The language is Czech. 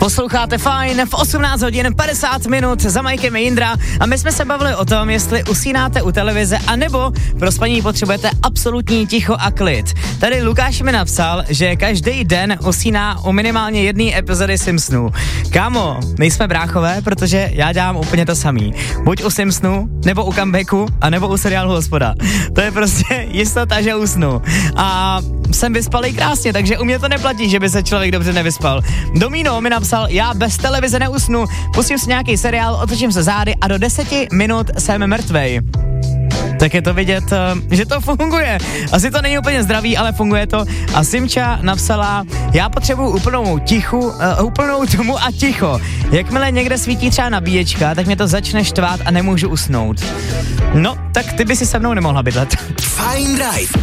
Posloucháte Fajn v 18 hodin 50 minut, za Majkem je Jindra a my jsme se bavili o tom, jestli usínáte u televize, anebo pro spaní potřebujete absolutní ticho a klid. Tady Lukáš mi napsal, že každý den usíná u minimálně jedné epizody Simpsonů. Kámo, nejsme bráchové, protože já dělám úplně to samý. Buď u Simpsonů, nebo u comebacku, a nebo u seriálu Hospoda. To je prostě jistota, že usnu. A jsem vyspalý krásně, takže u mě to neplatí, že by se člověk dobře nevyspal. Domino mi napsal, já bez televize neusnu, pustím si nějaký seriál, otočím se zády a do 10 minut jsem mrtvej. Tak je to vidět, že to funguje. Asi to není úplně zdravý, ale funguje to. A Simča napsala, já potřebuju úplnou tmu a ticho. Jakmile někde svítí třeba nabíječka, tak mě to začne štvát a nemůžu usnout. No, tak ty by si se mnou nemohla bydlet. Fajn Drive.